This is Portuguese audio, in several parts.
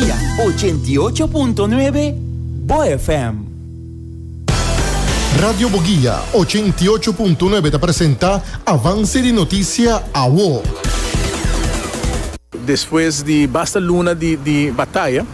Boguilla 88.9 Bo FM. Radio Boguilla 88.9 te presenta Avance de Notícia AWO. Depois de basta luna de batalha,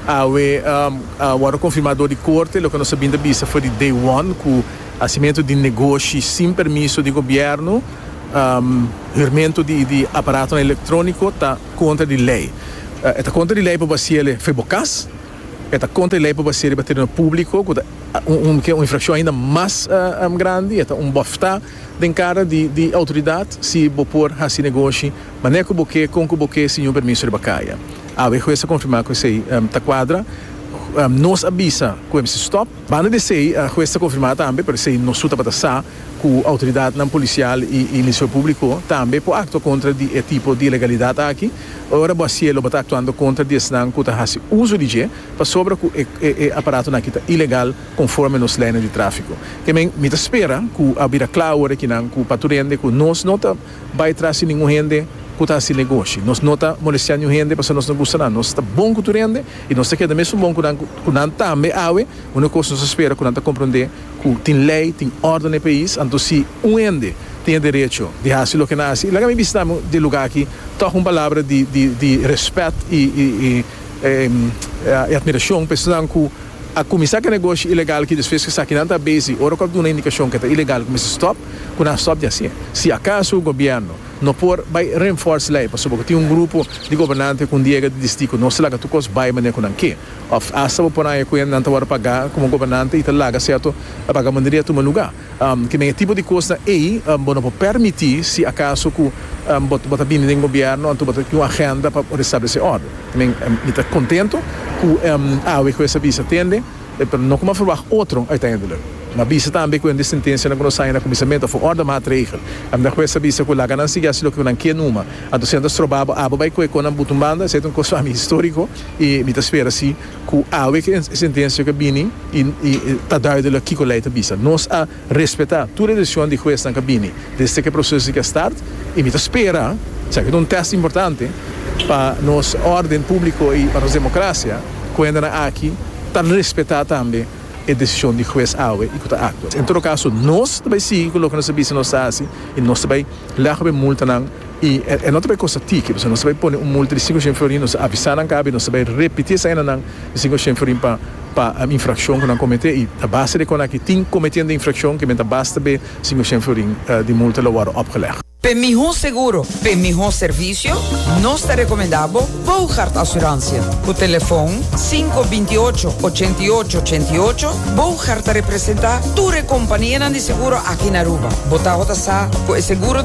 o confirmador de corte, o que nós sabemos vista foi de day one, com assimento de negócio sem permisso de governo, hirmento de aparato eletrônico, está contra de lei. Está contra de lei para basear foi bocas, está contra de lei para basear bater no público, uma infração ainda mais grande, está bofta de cara de autoridade, se pôr esse negócio, mas não é com o boque sem o permisso de bacaia. A jueza confirmar que isso está quadra, nos avisa que esse stop, banda de sei, a jueza confirmar também, para sei nos suta para passar com a autoridade não policial e ministério público também por acto contra de tipo de ilegalidade aqui. Ora Boacielo está actuando contra de esnan que está fazendo uso de G para sobre o aparato na kita ilegal conforme nos leis de tráfico. Que me espera que abrir claro que não que patrulhando que nós não vai trazer nenhum rende que está assim negócio. Nós não está molestando gente para nós não gostar. Nós está bom com o rende e nós está querendo mesmo bom com não também awe. Uma coisa nós espera que não está compreender que tem lei, tem ordem no país, então se rende tem direito de fazer o que nasce. E lá me visitamos de lugar aqui, toca uma palavra de respeito e admiração, pensando que a começar com negócio ilegal que desfez que está aqui não está base, ora quando uma indicação que está ilegal começa a stop, quando a stop de assim. Se acaso o governo não vai reforçar a lei, porque tem um grupo de governantes com diega de distrito, não se laga tu cos vai maneira com que, hasta o por aí que não está para pagar como governante e está laga certo a pagar maneira tu lugar. Que é tipo de coisa aí, não pode permitir se acaso que bota bem no governo, então bota uma agenda para restabelecer ordem. Também está contento que essa visa atende, mas não como falar outro atende. Mas visa também com a sentença na nossa na começamento foi ordem matriz. A minha coisa visa com a ganância que assim que não quer numa. A do centro trabalho vai com a butumbanda, é um coisa histórico e me espera assim que a sentença que vini e tá dado aqui com a lei da visa. Nós a respeitar toda a decisão de juez na cabine desde que o processo que start e me espera, sabe que um teste importante para nossa ordem público e para a democracia, quando aqui está respeitar também a decisão de juez AWE e que está atua. Em todo caso, nós também sim, que nós sabemos nós assim, e nós também levar multa não e não também coisa tique, porque nós também pôr multa de 500 florin, nós avisar não cabe, nós também repetir essa não de 500 florin para a infração que não cometer e a base de quando aqui tem cometendo infração que menta basta be 500 florin de multa lá opgelegd. Para melhor seguro, para melhor serviço, nós te recomendamos Bouchard Assurância. O telefone 528-8888. Bouchard representa toda a companhia de seguro aqui na Aruba. Bota a seguro